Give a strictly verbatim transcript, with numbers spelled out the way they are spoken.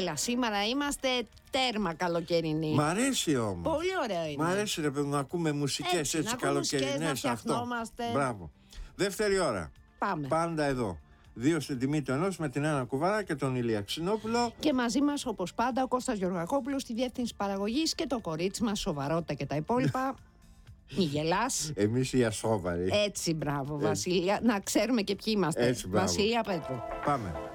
Έλα, σήμερα είμαστε τέρμα καλοκαιρινοί. Μ' αρέσει όμως. Πολύ ωραίο είναι. Μ' αρέσει ρε παιδί να ακούμε μουσικές έτσι, έτσι καλοκαιρινές. Να φτιαχνόμαστε. Μπράβο. Δεύτερη ώρα. Πάμε. Πάντα εδώ. Δύο στην τιμή του ενός με την Άννα Κουβάρα και τον Ηλία Ξινόπουλο. Και μαζί μας όπως πάντα ο Κώστας Γεωργακόπουλος στη διεύθυνση παραγωγής και το κορίτσι μας, σοβαρότητα και τα υπόλοιπα. Μη γελάς. Εμείς οι ασόβαροι. Έτσι, μπράβο, Βασίλεια. Να ξέρουμε και ποιοι είμαστε. Έτσι, μπράβο. Βασίλεια Πέτρου. Πάμε.